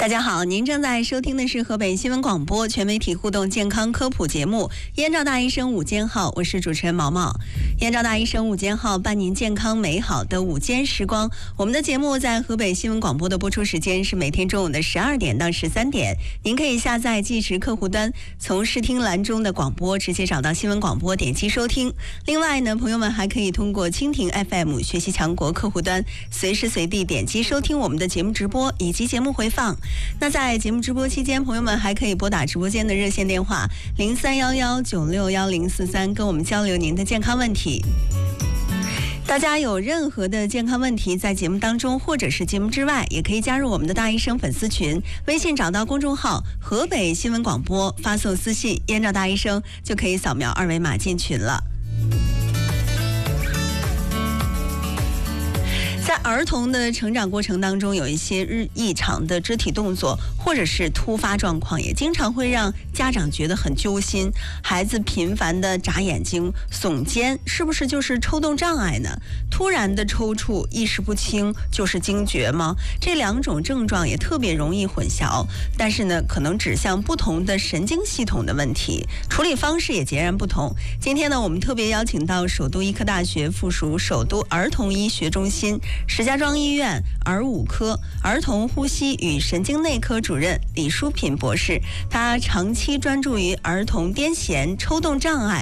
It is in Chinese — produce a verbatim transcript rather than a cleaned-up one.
大家好，您正在收听的是河北新闻广播全媒体互动健康科普节目《燕赵大医生午间号》，我是主持人毛毛。燕赵大医生午间号伴您健康美好的午间时光。我们的节目在河北新闻广播的播出时间是每天中午的十二点到十三点，您可以下载计时客户端，从视听栏中的广播直接找到新闻广播，点击收听。另外呢，朋友们还可以通过蜻蜓 F M 学习强国客户端，随时随地点击收听我们的节目直播以及节目回放。那在节目直播期间，朋友们还可以拨打直播间的热线电话零三幺幺九六幺零四三，跟我们交流您的健康问题。大家有任何的健康问题，在节目当中或者是节目之外，也可以加入我们的大医生粉丝群，微信找到公众号河北新闻广播，发送私信燕赵大医生，就可以扫描二维码进群了。在儿童的成长过程当中，有一些日异常的肢体动作或者是突发状况，也经常会让家长觉得很揪心。孩子频繁的眨眼睛、耸肩，是不是就是抽动障碍呢？突然的抽搐、意识不清，就是惊厥吗？这两种症状也特别容易混淆，但是呢，可能指向不同的神经系统的问题，处理方式也截然不同。今天呢，我们特别邀请到首都医科大学附属首都儿童医学中心石家庄医院儿五科儿童呼吸与神经内科主任李淑品博士，他长期专注于儿童癫痫、抽动障碍